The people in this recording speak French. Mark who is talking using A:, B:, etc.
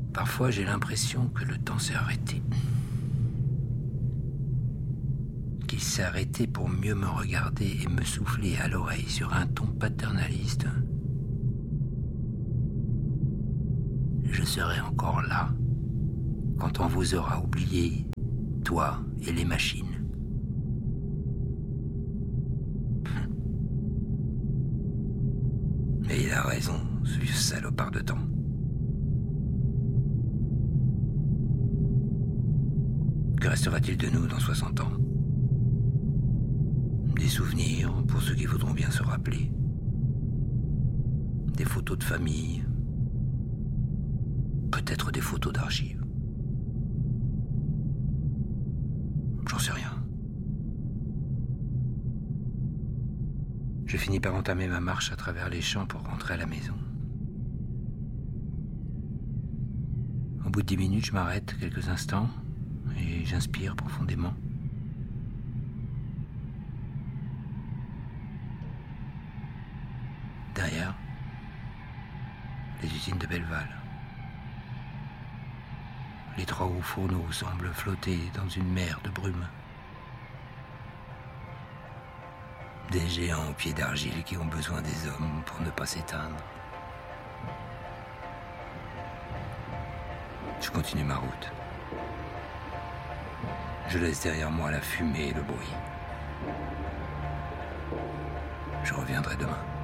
A: Parfois, j'ai l'impression que le temps s'est arrêté. Qu'il s'est arrêté pour mieux me regarder et me souffler à l'oreille sur un ton paternaliste. Je serai encore là quand on vous aura oublié, toi et les machines. Mais il a raison, ce vieux salopard de temps. Que restera-t-il de nous dans 60 ans? Des souvenirs pour ceux qui voudront bien se rappeler. Des photos de famille. Peut-être des photos d'archives. J'en sais rien. Je finis par entamer ma marche à travers les champs pour rentrer à la maison. Au bout de 10 minutes, je m'arrête quelques instants et j'inspire profondément. Derrière, les usines de Belleval. Les 3 hauts fourneaux semblent flotter dans une mer de brume. Des géants aux pieds d'argile qui ont besoin des hommes pour ne pas s'éteindre. Je continue ma route. Je laisse derrière moi la fumée et le bruit. Je reviendrai demain.